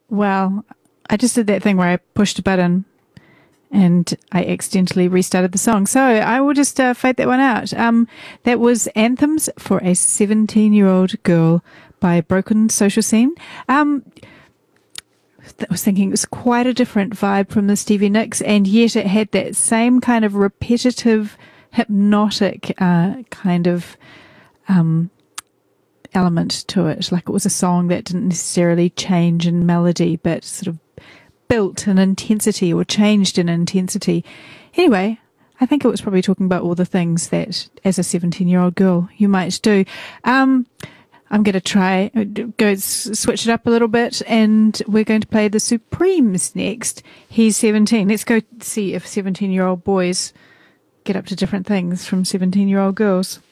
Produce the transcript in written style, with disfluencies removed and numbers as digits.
Well, I just did that thing where I pushed a button and I accidentally restarted the song. So I will just fade that one out. That was Anthems for a 17-year-old Girl by Broken Social Scene. I was thinking it was quite a different vibe from the Stevie Nicks, and yet it had that same kind of repetitive, hypnotic kind of element to it. Like it was a song that didn't necessarily change in melody, but sort of built in intensity or changed in intensity. Anyway, I think it was probably talking about all the things that as a 17-year-old girl you might do. I'm going to try go switch it up a little bit, and we're going to play the Supremes next. He's 17. Let's go see if 17-year-old boys get up to different things from 17-year-old girls.